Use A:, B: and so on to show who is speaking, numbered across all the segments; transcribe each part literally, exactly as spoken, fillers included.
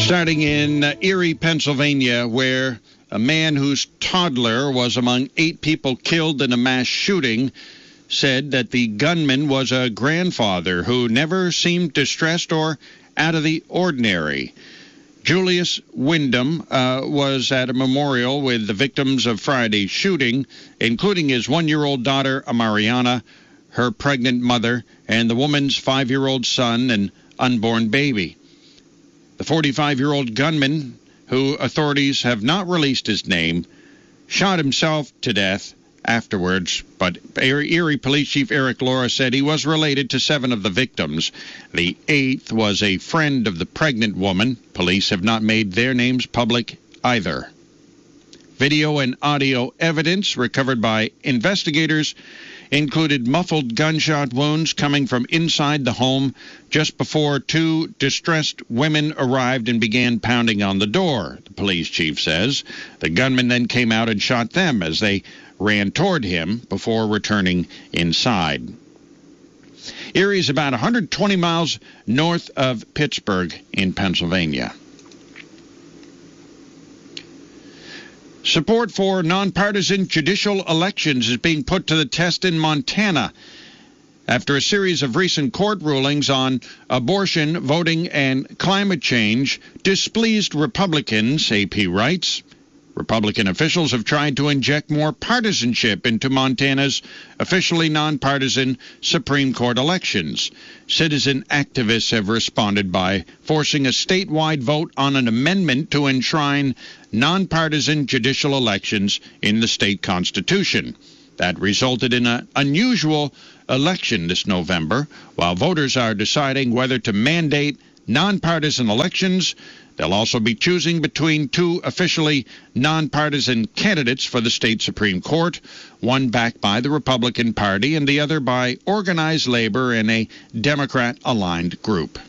A: Starting in uh, Erie, Pennsylvania, where a man whose toddler was among eight people killed in a mass shooting said that the gunman was a grandfather who never seemed distressed or out of the ordinary. Julius Wyndham uh, was at a memorial with the victims of Friday's shooting, including his one-year-old daughter, Amariana, her pregnant mother, and the woman's five-year-old son and unborn baby. The forty-five-year-old gunman, who authorities have not released his name, shot himself to death afterwards, but Erie Police Chief Eric Laura said he was related to seven of the victims. The eighth was a friend of the pregnant woman. Police have not made their names public either. Video and audio evidence recovered by investigators included muffled gunshot wounds coming from inside the home just before two distressed women arrived and began pounding on the door, the police chief says. The gunman then came out and shot them as they ran toward him before returning inside. Erie is about one hundred twenty miles north of Pittsburgh in Pennsylvania. Support for nonpartisan judicial elections is being put to the test in Montana after a series of recent court rulings on abortion, voting, and climate change displeased Republicans, A P writes. Republican officials have tried to inject more partisanship into Montana's officially nonpartisan Supreme Court elections. Citizen activists have responded by forcing a statewide vote on an amendment to enshrine nonpartisan judicial elections in the state constitution. That resulted in an unusual election this November. While voters are deciding whether to mandate nonpartisan elections, they'll also be choosing between two officially nonpartisan candidates for the state Supreme Court, one backed by the Republican Party and the other by organized labor and a Democrat-aligned group.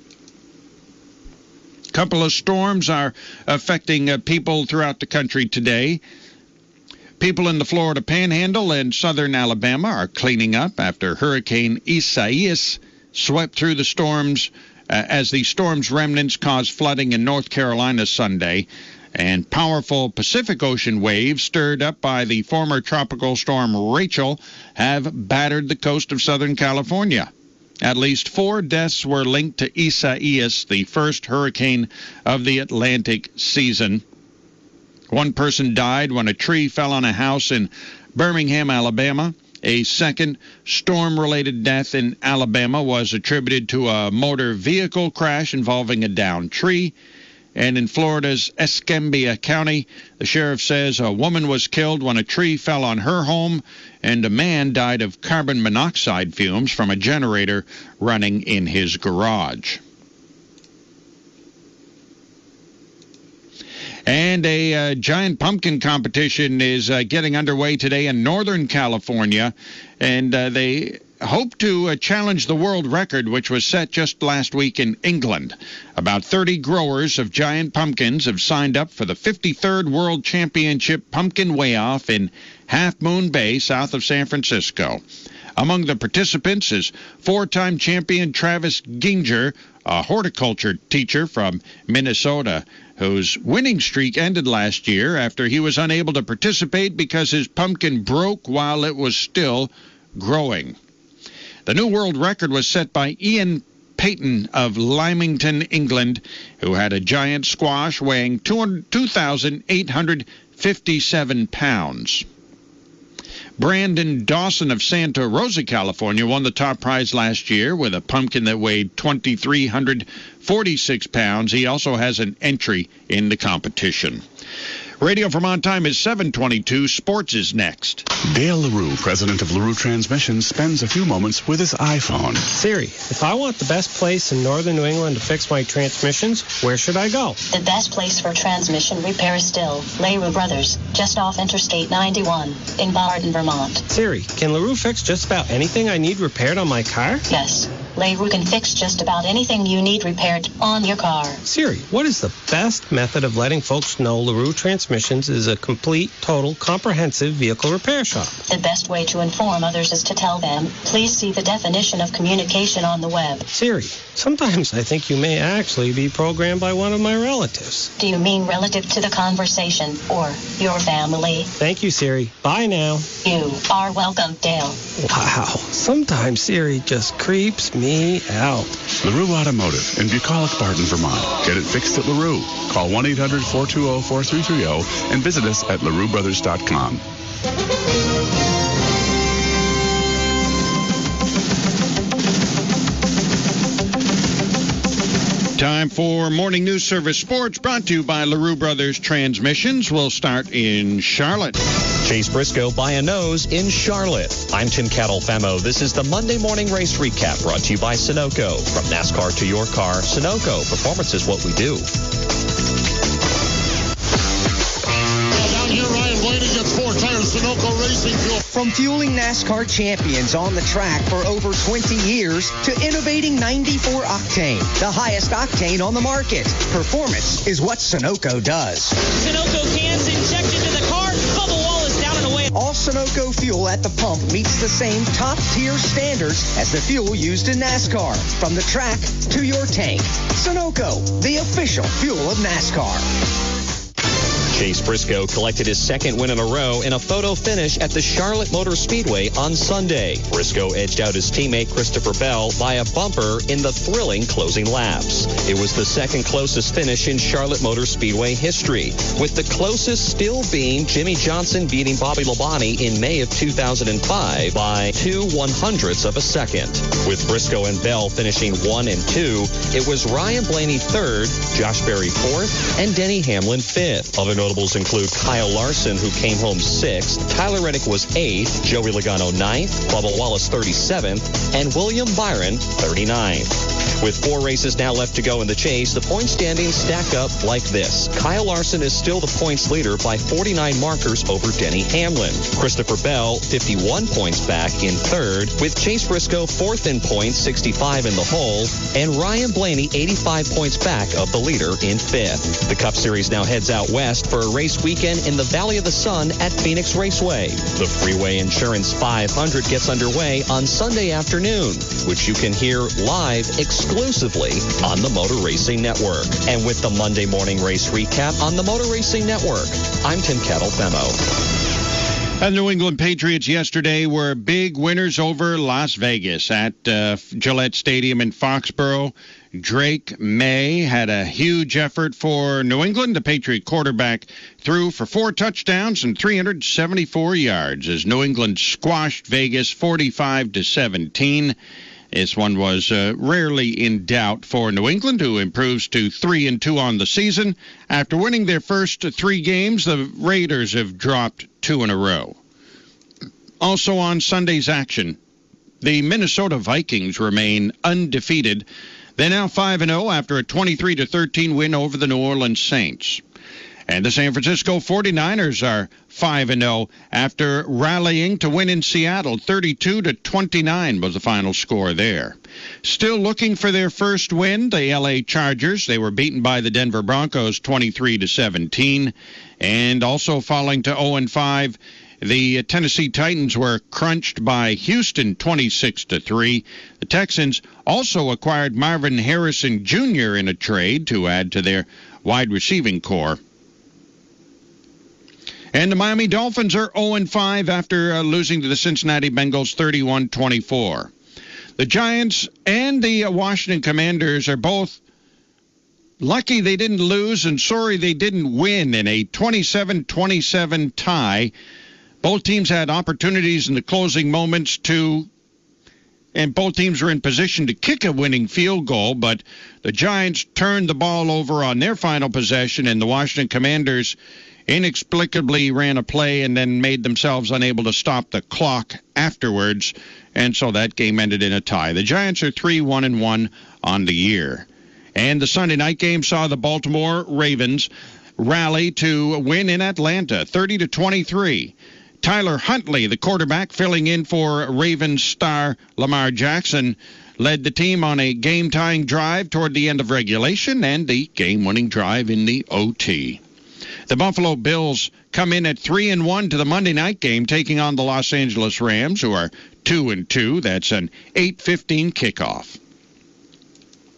A: A couple of storms are affecting uh, people throughout the country today. People in the Florida Panhandle and southern Alabama are cleaning up after Hurricane Isaias swept through the storms Uh, as the storm's remnants caused flooding in North Carolina Sunday, and powerful Pacific Ocean waves stirred up by the former tropical storm Rachel have battered the coast of Southern California. At least four deaths were linked to Isaias, the first hurricane of the Atlantic season. One person died when a tree fell on a house in Birmingham, Alabama. A second storm-related death in Alabama was attributed to a motor vehicle crash involving a downed tree. And in Florida's Escambia County, the sheriff says a woman was killed when a tree fell on her home, and a man died of carbon monoxide fumes from a generator running in his garage. And a uh, giant pumpkin competition is uh, getting underway today in Northern California, and uh, they hope to uh, challenge the world record, which was set just last week in England. About thirty growers of giant pumpkins have signed up for the fifty-third World Championship Pumpkin Weigh-Off in Half Moon Bay, south of San Francisco. Among the participants is four-time champion Travis Ginger, a horticulture teacher from Minnesota, whose winning streak ended last year after he was unable to participate because his pumpkin broke while it was still growing. The new world record was set by Ian Payton of Lymington, England, who had a giant squash weighing two thousand eight hundred fifty-seven pounds. Brandon Dawson of Santa Rosa, California, won the top prize last year with a pumpkin that weighed two thousand three hundred forty-six pounds. He also has an entry in the competition. Radio Vermont time is seven twenty-two. Sports is next.
B: Dale LaRue, president of LaRue Transmissions, spends a few moments with his iPhone.
C: Siri, if I want the best place in northern New England to fix my transmissions, where should I go?
D: The best place for transmission repair is still LaRue Brothers, just off Interstate ninety-one in Barton, Vermont.
C: Siri, can LaRue fix just about anything I need repaired on my car?
D: Yes, LaRue can fix just about anything you need repaired on your car.
C: Siri, what is the best method of letting folks know LaRue Transmissions is a complete, total, comprehensive vehicle repair shop?
D: The best way to inform others is to tell them, please see the definition of communication on the web.
C: Siri, Sometimes I think you may actually be programmed by one of my relatives.
D: Do you mean relative to the conversation or your family?
C: Thank you, Siri. Bye now.
D: You are welcome, Dale.
C: Wow. Sometimes Siri just creeps me out.
B: LaRue Automotive in Bucolic, Barton, Vermont. Get it fixed at LaRue. Call one eight hundred four two zero four three three zero and visit us at larue brothers dot com.
A: Time for Morning News Service Sports, brought to you by LaRue Brothers Transmissions. We'll start in Charlotte.
E: Chase Briscoe by a nose in Charlotte. I'm Tim Catalfemo. This is the Monday Morning Race Recap, brought to you by Sunoco. From NASCAR to your car, Sunoco. Performance is what we do.
F: Down here, Ryan Blaney gets four tires, Sunoco Racing Fuel.
G: From fueling NASCAR champions on the track for over twenty years to innovating ninety-four octane, the highest octane on the market. Performance is what Sunoco does.
H: Sunoco cans injected to the car. Bubble wall is down and away.
G: All Sunoco fuel at the pump meets the same top-tier standards as the fuel used in NASCAR. From the track to your tank. Sunoco, the official fuel of NASCAR.
E: Chase Briscoe collected his second win in a row in a photo finish at the Charlotte Motor Speedway on Sunday. Briscoe edged out his teammate Christopher Bell by a bumper in the thrilling closing laps. It was the second closest finish in Charlotte Motor Speedway history, with the closest still being Jimmy Johnson beating Bobby Labonte in May of two thousand five by two one-hundredths of a second. With Briscoe and Bell finishing one and two, it was Ryan Blaney third, Josh Berry fourth, and Denny Hamlin fifth. Other notables include Kyle Larson, who came home sixth, Tyler Reddick was eighth, Joey Logano ninth, Bubba Wallace thirty-seventh, and William Byron thirty-ninth. With four races now left to go in the chase, the point standings stack up like this. Kyle Larson is still the points leader by forty-nine markers over Denny Hamlin. Christopher Bell, fifty-one points back in third, with Chase Briscoe fourth in points, sixty-five in the hole, and Ryan Blaney, eighty-five points back of the leader in fifth. The Cup Series now heads out west for a race weekend in the Valley of the Sun at Phoenix Raceway. The Freeway Insurance five hundred gets underway on Sunday afternoon, which you can hear live exclusively on the Motor Racing Network. And with the Monday Morning Race Recap on the Motor Racing Network, I'm Tim Catalfemo.
A: The New England Patriots yesterday were big winners over Las Vegas at uh, Gillette Stadium in Foxborough. Drake May had a huge effort for New England. The Patriot quarterback threw for four touchdowns and three hundred seventy-four yards as New England squashed Vegas forty-five to seventeen. This one was uh, rarely in doubt for New England, who improves to three and two on the season. After winning their first three games, the Raiders have dropped two in a row. Also on Sunday's action, the Minnesota Vikings remain undefeated. They're now five and oh after a twenty-three to thirteen win over the New Orleans Saints. And the San Francisco forty-niners are five and oh after rallying to win in Seattle. thirty-two to twenty-nine was the final score there. Still looking for their first win, the L A Chargers. They were beaten by the Denver Broncos twenty-three to seventeen. And also falling to oh and five, the Tennessee Titans were crunched by Houston twenty-six to three. The Texans also acquired Marvin Harrison Junior in a trade to add to their wide receiving core. And the Miami Dolphins are oh and five after uh, losing to the Cincinnati Bengals thirty-one twenty-four. The Giants and the uh, Washington Commanders are both lucky they didn't lose and sorry they didn't win in a twenty-seven twenty-seven tie. Both teams had opportunities in the closing moments to, and both teams were in position to kick a winning field goal, but the Giants turned the ball over on their final possession, and the Washington Commanders inexplicably ran a play and then made themselves unable to stop the clock afterwards, and so that game ended in a tie. The Giants are three one and one on the year. And the Sunday night game saw the Baltimore Ravens rally to win in Atlanta, thirty to twenty-three. Tyler Huntley, the quarterback, filling in for Ravens star Lamar Jackson, led the team on a game-tying drive toward the end of regulation and the game-winning drive in the O T. The Buffalo Bills come in at three and one to the Monday night game, taking on the Los Angeles Rams, who are two and two. That's an eight fifteen kickoff.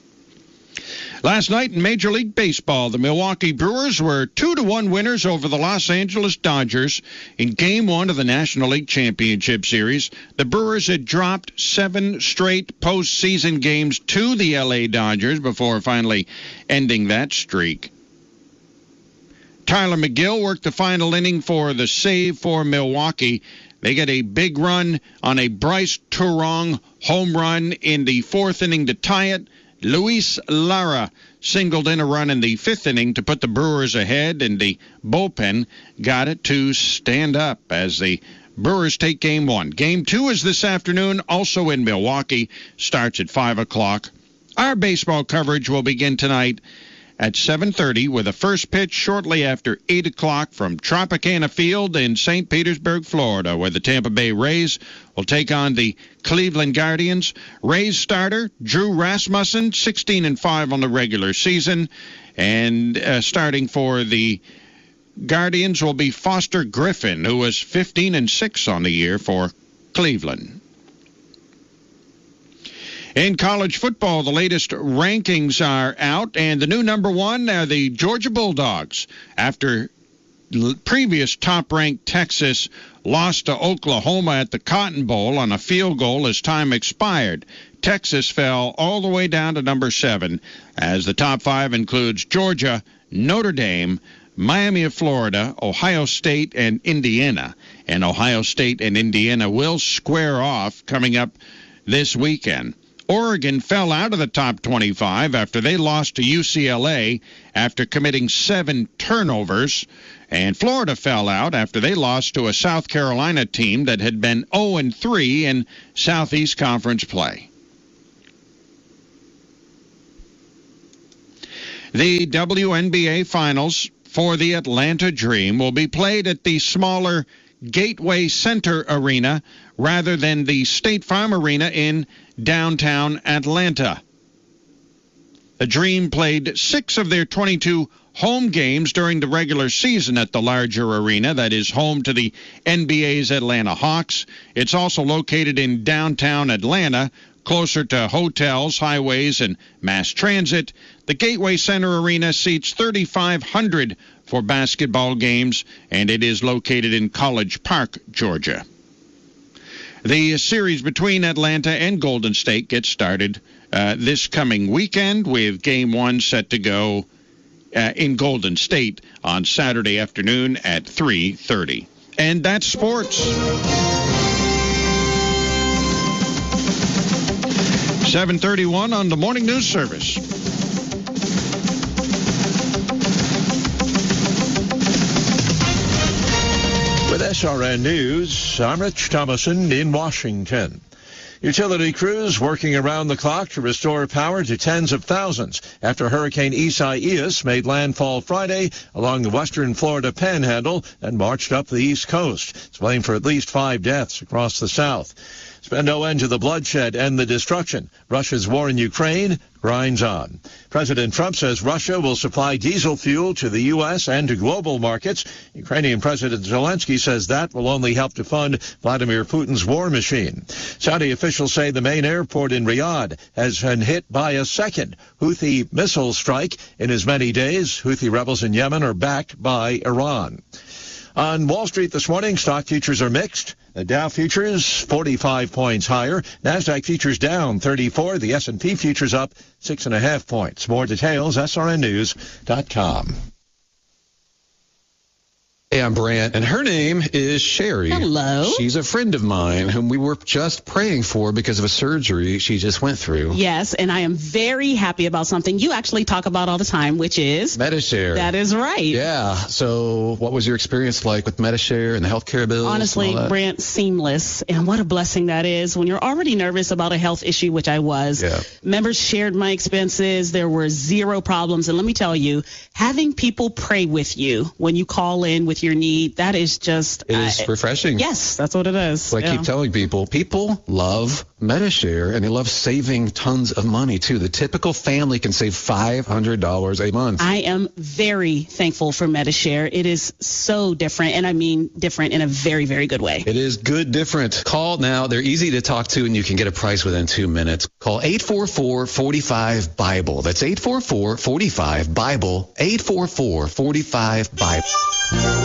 A: Last night in Major League Baseball, the Milwaukee Brewers were two to one winners over the Los Angeles Dodgers in Game one of the National League Championship Series. The Brewers had dropped seven straight postseason games to the L A Dodgers before finally ending that streak. Tyler McGill worked the final inning for the save for Milwaukee. They get a big run on a Bryce Turang home run in the fourth inning to tie it. Luis Lara singled in a run in the fifth inning to put the Brewers ahead, and the bullpen got it to stand up as the Brewers take game one. Game two is this afternoon, also in Milwaukee, starts at five o'clock. Our baseball coverage will begin tonight at seven thirty with a first pitch shortly after eight o'clock from Tropicana Field in Saint Petersburg, Florida, where the Tampa Bay Rays will take on the Cleveland Guardians. Rays starter Drew Rasmussen, sixteen and five on the regular season, and uh, starting for the Guardians will be Foster Griffin, who was fifteen and six on the year for Cleveland. In college football, the latest rankings are out, and the new number one are the Georgia Bulldogs. After l- previous top-ranked Texas lost to Oklahoma at the Cotton Bowl on a field goal as time expired, Texas fell all the way down to number seven, as the top five includes Georgia, Notre Dame, Miami of Florida, Ohio State, and Indiana. And Ohio State and Indiana will square off coming up this weekend. Oregon fell out of the top twenty-five after they lost to U C L A after committing seven turnovers. And Florida fell out after they lost to a South Carolina team that had been oh and three in Southeast Conference play. The W N B A Finals for the Atlanta Dream will be played at the smaller Gateway Center Arena rather than the State Farm Arena in downtown Atlanta. The Dream played six of their twenty-two home games during the regular season at the larger arena that is home to the N B A's Atlanta Hawks. It's also located in downtown Atlanta, closer to hotels, highways, and mass transit. The Gateway Center Arena seats thirty-five hundred for basketball games, and it is located in College Park, Georgia. The series between Atlanta and Golden State gets started uh, this coming weekend, with Game one set to go uh, in Golden State on Saturday afternoon at three thirty. And that's sports. seven thirty-one on the Morning News Service.
I: With S R N News, I'm Rich Thomason in Washington. Utility crews working around the clock to restore power to tens of thousands after Hurricane Isaias made landfall Friday along the western Florida panhandle and marched up the east coast. It's blamed for at least five deaths across the south. It's been no end to the bloodshed and the destruction. Russia's war in Ukraine grinds on. President Trump says Russia will supply diesel fuel to the U S and to global markets. Ukrainian President Zelensky says that will only help to fund Vladimir Putin's war machine. Saudi officials say the main airport in Riyadh has been hit by a second Houthi missile strike in as many days. Houthi rebels in Yemen are backed by Iran. On Wall Street this morning, stock futures are mixed. The Dow futures forty-five points higher. NASDAQ futures down thirty-four. The S and P futures up six and a half points. More details, S R N news dot com.
J: Hey, I'm Brant, and her name is Sherry.
K: Hello.
J: She's a friend of mine whom we were just praying for because of a surgery she just went through.
K: Yes, and I am very happy about something you actually talk about all the time, which is
J: Medi-Share.
K: That is right.
J: Yeah. So what was your experience like with Medi-Share and the healthcare bills?
K: Honestly,
J: and all that?
K: Brant, seamless. And what a blessing that is when you're already nervous about a health issue, which I was.
J: Yeah.
K: Members shared my expenses. There were zero problems. And let me tell you, having people pray with you when you call in with with your need. That is just...
J: It is
K: uh,
J: refreshing.
K: Yes, that's what it is.
J: Well, I
K: yeah.
J: keep telling people, people love MediShare, and they love saving tons of money, too. The typical family can save five hundred dollars a month.
K: I am very thankful for MediShare. It is so different, and I mean different in a very, very good way.
J: It is good different. Call now. They're easy to talk to, and you can get a price within two minutes. Call eight four four, four five, BIBLE. That's eight four four, four five, BIBLE, eight four four, four five, BIBLE.